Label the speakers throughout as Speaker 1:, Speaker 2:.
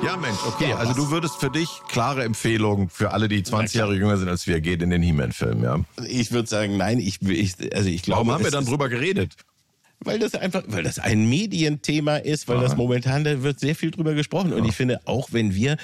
Speaker 1: Ja, Mensch, okay. Ja, also du würdest für dich klare Empfehlung für alle, die 20 Jahre jünger sind als wir, geht in den He-Man-Film, ja?
Speaker 2: Ich würde sagen, nein, ich glaube...
Speaker 1: Warum haben wir dann drüber geredet?
Speaker 2: Weil das ein Medienthema ist, weil das momentan, da wird sehr viel drüber gesprochen. Und ich finde, auch wenn wir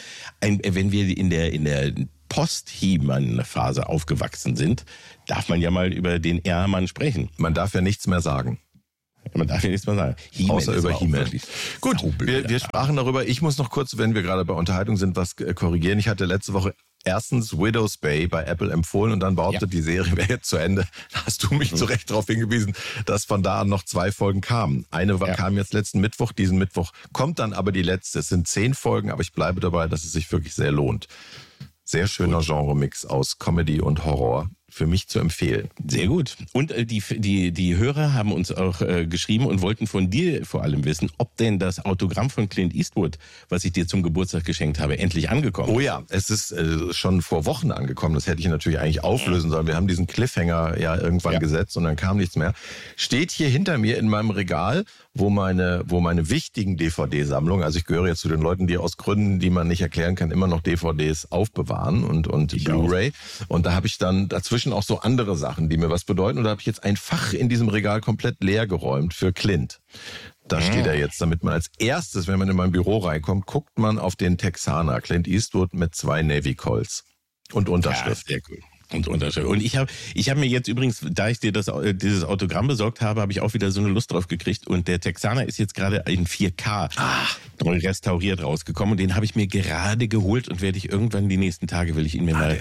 Speaker 2: in der Post-He-Man-Phase aufgewachsen sind, darf man ja mal über den Ehrmann sprechen.
Speaker 1: Man darf ja nichts mehr sagen.
Speaker 2: Man darf ja nichts mehr sagen.
Speaker 1: Außer über He-Man. Gut, wir sprachen darüber. Ich muss noch kurz, wenn wir gerade bei Unterhaltung sind, was korrigieren. Ich hatte letzte Woche erstens Widow's Bay bei Apple empfohlen und dann behauptet, die Serie wäre jetzt zu Ende. Da hast du mich zu Recht darauf hingewiesen, dass von da an noch 2 Folgen kamen. Eine kam jetzt letzten Mittwoch, diesen Mittwoch kommt dann aber die letzte. Es sind 10 Folgen, aber ich bleibe dabei, dass es sich wirklich sehr lohnt. Sehr schöner Genremix aus Comedy und Horror. Für mich zu empfehlen.
Speaker 2: Sehr gut. Und die Hörer haben uns auch geschrieben und wollten von dir vor allem wissen, ob denn das Autogramm von Clint Eastwood, was ich dir zum Geburtstag geschenkt habe, endlich angekommen ist.
Speaker 1: Oh ja, es ist schon vor Wochen angekommen. Das hätte ich natürlich eigentlich auflösen sollen. Wir haben diesen Cliffhanger ja irgendwann gesetzt und dann kam nichts mehr. Steht hier hinter mir in meinem Regal, wo meine wichtigen DVD-Sammlungen, also ich gehöre jetzt zu den Leuten, die aus Gründen, die man nicht erklären kann, immer noch DVDs aufbewahren und Blu-ray. Und da habe ich dann dazwischen auch so andere Sachen, die mir was bedeuten. Und da habe ich jetzt ein Fach in diesem Regal komplett leer geräumt für Clint. Da steht er jetzt, damit man als erstes, wenn man in mein Büro reinkommt, guckt man auf den Texaner, Clint Eastwood mit 2 Navy Colts und Unterschrift.
Speaker 2: Ja, sehr cool. Und Unterschrift. Und ich hab mir jetzt übrigens, da ich dir dieses Autogramm besorgt habe, habe ich auch wieder so eine Lust drauf gekriegt. Und der Texaner ist jetzt gerade in 4K neu restauriert rausgekommen. Und den habe ich mir gerade geholt und werde ich irgendwann die nächsten Tage, will ich ihn mir mal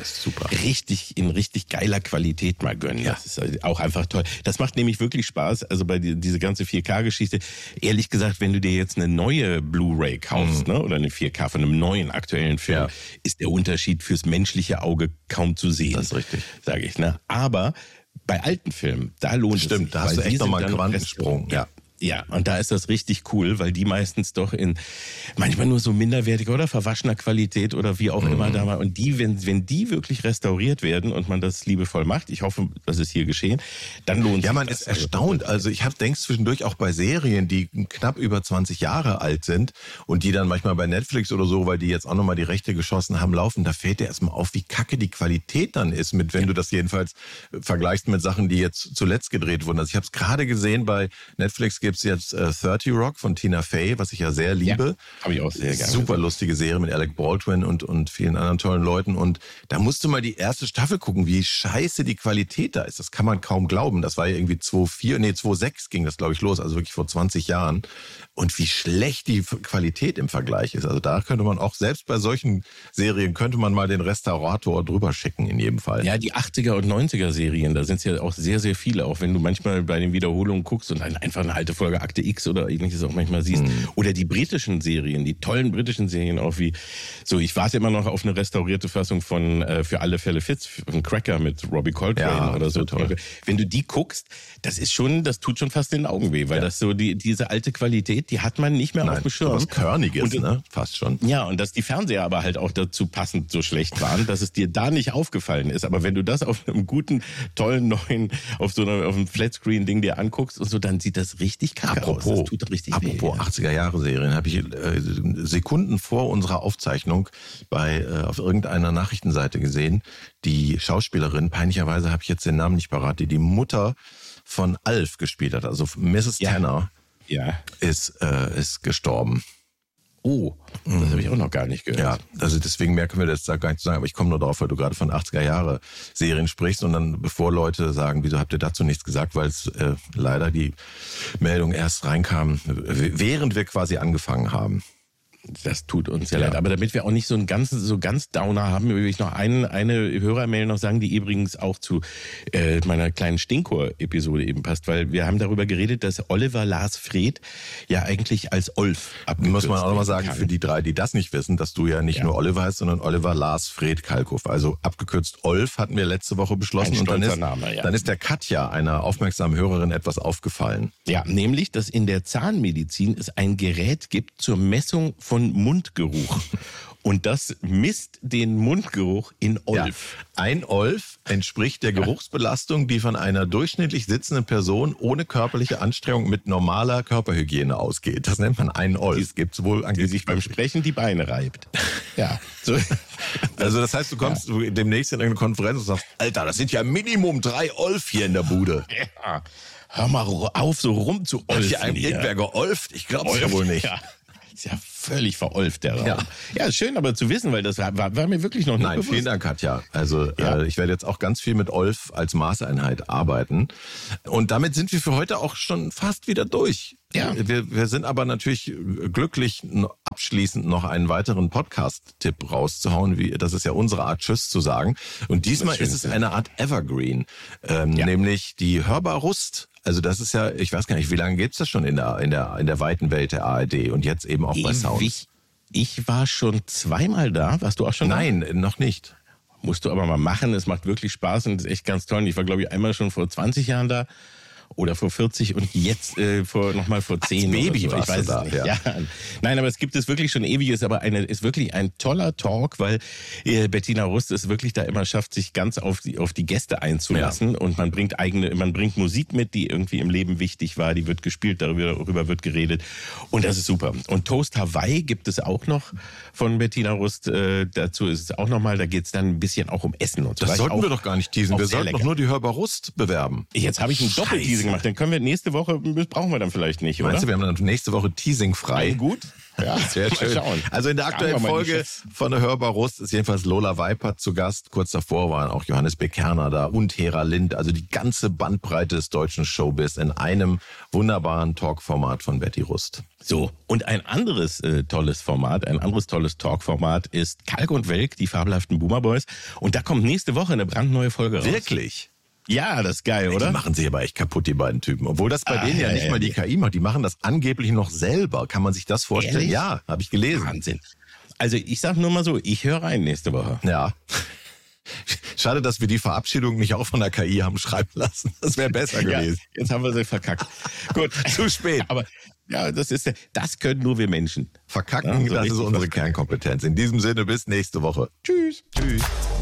Speaker 2: in richtig geiler Qualität mal gönnen. Ja. Das ist auch einfach toll. Das macht nämlich wirklich Spaß. Also bei diese ganze 4K-Geschichte. Ehrlich gesagt, wenn du dir jetzt eine neue Blu-ray kaufst, ne, oder eine 4K von einem neuen aktuellen Film, ist der Unterschied fürs menschliche Auge kaum zu sehen.
Speaker 1: Das ist richtig.
Speaker 2: Sage ich, ne? Aber bei alten Filmen, da lohnt es sich.
Speaker 1: Da hast du echt nochmal einen Quantensprung.
Speaker 2: Ja, und da ist das richtig cool, weil die meistens doch in manchmal nur so minderwertiger oder verwaschener Qualität oder wie auch immer da war. Und die, wenn die wirklich restauriert werden und man das liebevoll macht, ich hoffe, das ist hier geschehen, dann lohnt sich das.
Speaker 1: Ja, man ist erstaunt. Also ich denke zwischendurch auch bei Serien, die knapp über 20 Jahre alt sind und die dann manchmal bei Netflix oder so, weil die jetzt auch nochmal die Rechte geschossen haben, laufen, da fällt dir erstmal auf, wie kacke die Qualität dann ist, wenn du das jedenfalls vergleichst mit Sachen, die jetzt zuletzt gedreht wurden. Also ich habe es gerade gesehen, bei Netflix gibt's jetzt 30 Rock von Tina Fey, was ich ja sehr liebe.
Speaker 2: Ja, habe ich auch sehr gerne.
Speaker 1: Super lustige Serie mit Alec Baldwin und vielen anderen tollen Leuten. Und da musst du mal die erste Staffel gucken, wie scheiße die Qualität da ist. Das kann man kaum glauben. Das war ja irgendwie 2006 ging das, glaube ich, los, also wirklich vor 20 Jahren. Und wie schlecht die Qualität im Vergleich ist. Also da könnte man auch, selbst bei solchen Serien, könnte man mal den Restaurator drüber schicken in jedem Fall.
Speaker 2: Ja, die 80er und 90er Serien, da sind es ja auch sehr, sehr viele. Auch wenn du manchmal bei den Wiederholungen guckst und einfach eine alte Folge Akte X oder ähnliches auch manchmal siehst. Oder die britischen Serien, die tollen britischen Serien auch wie, so ich warte immer noch auf eine restaurierte Fassung von Für alle Fälle Fitz, von Cracker mit Robbie Coltrane oder so. Toll. Wenn du die guckst, das tut schon fast den Augen weh, weil das so diese alte Qualität, die hat man nicht mehr auf dem Schirm.
Speaker 1: Was Körniges, ne? Fast schon.
Speaker 2: Ja, und dass die Fernseher aber halt auch dazu passend so schlecht waren, dass es dir da nicht aufgefallen ist. Aber wenn du das auf einem guten, tollen, neuen, auf einem Flatscreen-Ding dir anguckst und so, dann sieht das richtig kacke aus. Das tut richtig weh.
Speaker 1: Apropos 80er-Jahre-Serien, habe ich Sekunden vor unserer Aufzeichnung auf irgendeiner Nachrichtenseite gesehen. Die Schauspielerin, peinlicherweise habe ich jetzt den Namen nicht parat, die Mutter von Alf gespielt hat, also Mrs. Tanner. Ja. Ist gestorben.
Speaker 2: Oh, das habe ich auch noch gar nicht gehört.
Speaker 1: Ja, also deswegen mehr können wir das da gar nicht sagen, aber ich komme nur drauf, weil du gerade von 80er-Jahre-Serien sprichst und dann, bevor Leute sagen, wieso habt ihr dazu nichts gesagt, weil es leider die Meldung erst reinkam, während wir quasi angefangen haben.
Speaker 2: Das tut uns sehr leid. Aber damit wir auch nicht so ganz Downer haben, will ich noch eine Hörermail noch sagen, die übrigens auch zu meiner kleinen Stinkor-Episode eben passt, weil wir haben darüber geredet, dass Oliver Lars Fred ja eigentlich als Olf abgekürzt
Speaker 1: muss man auch nochmal sagen, für die 3, die das nicht wissen, dass du ja nicht nur Oliver heißt, sondern Oliver Lars Fred Kalkow. Also abgekürzt Olf hatten wir letzte Woche beschlossen.
Speaker 2: Ein stolzer Name,
Speaker 1: dann ist der Katja, einer aufmerksamen Hörerin, etwas aufgefallen.
Speaker 2: Ja, nämlich, dass in der Zahnmedizin es ein Gerät gibt zur Messung von Mundgeruch. Und das misst den Mundgeruch in Olf.
Speaker 1: Ja, ein Olf entspricht der Geruchsbelastung, die von einer durchschnittlich sitzenden Person ohne körperliche Anstrengung mit normaler Körperhygiene ausgeht. Das nennt man ein Olf. Gibt's wohl
Speaker 2: Die sich beim Sprechen die Beine reibt. Ja. So.
Speaker 1: Also das heißt, du kommst demnächst in eine Konferenz und sagst, Alter, das sind ja Minimum 3 Olf hier in der Bude.
Speaker 2: Ja. Hör mal auf, so rumzuolfen.
Speaker 1: Hat hier irgendwer geolft? Ich glaub's ja wohl nicht.
Speaker 2: Ja. Ist ja völlig verolft, der Raum. Ja, schön aber zu wissen, weil das war mir wirklich noch nicht bewusst.
Speaker 1: Vielen Dank, Katja. Also ich werde jetzt auch ganz viel mit Olf als Maßeinheit arbeiten. Und damit sind wir für heute auch schon fast wieder durch. Ja. Wir sind aber natürlich glücklich, abschließend noch einen weiteren Podcast-Tipp rauszuhauen. Das ist ja unsere Art, Tschüss zu sagen. Und diesmal ist es eine Art Evergreen, nämlich die Hörbar Rust. Also das ist ja, ich weiß gar nicht, wie lange gibt's das schon in der weiten Welt der ARD und jetzt eben auch bei Sounds?
Speaker 2: Ich war schon zweimal da. Warst du auch schon da?
Speaker 1: Nein, noch nicht.
Speaker 2: Musst du aber mal machen. Es macht wirklich Spaß und ist echt ganz toll. Und ich war, glaube ich, einmal schon vor 20 Jahren da. Oder vor 40 und jetzt nochmal vor 10.
Speaker 1: Als Baby
Speaker 2: oder so.
Speaker 1: warst
Speaker 2: Ich weiß
Speaker 1: du da,
Speaker 2: es nicht. Ja. Nein, aber es gibt es wirklich schon ewig. Ist aber ist wirklich ein toller Talk, weil Bettina Rust es wirklich da immer schafft, sich ganz auf die Gäste einzulassen. Ja. Und man bringt Musik mit, die irgendwie im Leben wichtig war. Die wird gespielt, darüber wird geredet. Und das ist super. Und Toast Hawaii gibt es auch noch von Bettina Rust. Dazu ist es auch nochmal, da geht es dann ein bisschen auch um Essen und so.
Speaker 1: Das sollten wir doch gar nicht teasen. Wir sollten doch nur die Hörbar Rust bewerben.
Speaker 2: Jetzt habe ich einen Doppelteasing gemacht. Dann können wir nächste Woche, brauchen wir dann vielleicht nicht, oder?
Speaker 1: Meinst du, wir haben dann nächste Woche Teasing frei?
Speaker 2: Gut. Ja,
Speaker 1: sehr schön.
Speaker 2: Schauen.
Speaker 1: Also in der aktuellen Folge von der Hörbar Rust ist jedenfalls Lola Weipert zu Gast. Kurz davor waren auch Johannes Bekerner da und Hera Lind. Also die ganze Bandbreite des deutschen Showbiz in einem wunderbaren Talkformat von Betty Rust.
Speaker 2: So, und ein anderes tolles Talkformat ist Kalk und Welk, die fabelhaften Boomer Boys. Und da kommt nächste Woche eine brandneue Folge raus.
Speaker 1: Wirklich?
Speaker 2: Ja, das ist geil, oder?
Speaker 1: Die machen sich aber echt kaputt, die beiden Typen. Obwohl das bei denen ja nicht mal die KI macht. Die machen das angeblich noch selber. Kann man sich das vorstellen?
Speaker 2: Ehrlich?
Speaker 1: Ja, habe ich gelesen.
Speaker 2: Wahnsinn. Also ich sag nur mal so, ich höre rein nächste Woche.
Speaker 1: Ja. Schade, dass wir die Verabschiedung nicht auch von der KI haben schreiben lassen. Das wäre besser gewesen.
Speaker 2: Ja, jetzt haben wir sie verkackt. Gut.
Speaker 1: Zu spät.
Speaker 2: Aber ja, das können nur wir Menschen.
Speaker 1: Verkacken, ja, so das ist unsere Kernkompetenz. In diesem Sinne, bis nächste Woche.
Speaker 2: Tschüss.
Speaker 1: Tschüss.